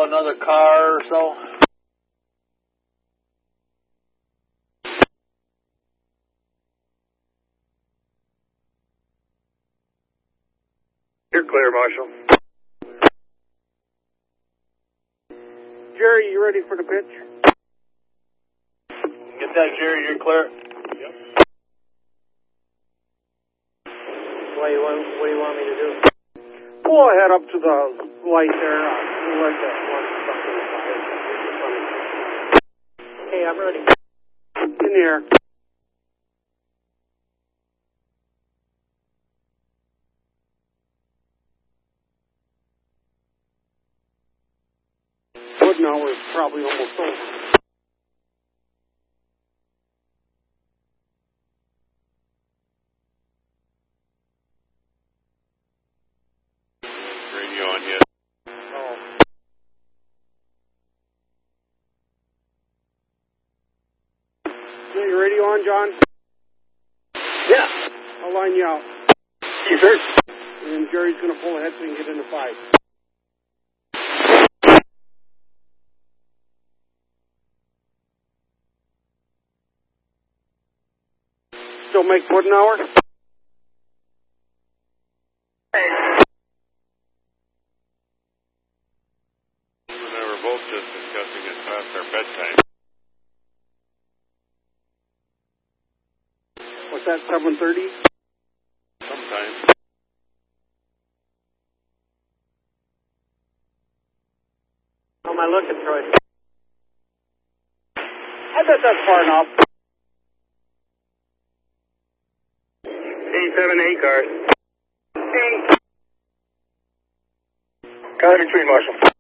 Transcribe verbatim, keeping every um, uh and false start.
another car or so? You're clear, Marshal. Jerry, you ready for the pitch? Get that, Jerry. You're clear. Yep. What do you want, what do you want me to do? Pull ahead up to the light there. Uh, let that one fire. Okay, I'm ready. In the air. Wood now is probably almost over. Radio on yet? Oh. Is your radio on, John? Yeah. I'll line you out. Yes, sir. And Jerry's going to pull ahead so he can get into five. Still make Woodenauer? You and I were both just discussing it past our bedtime. What's that, seven thirty? Sometimes. How am I looking, Troy? I bet that's far enough. eight seven eight cars. Hey. Car retreat, Marshal.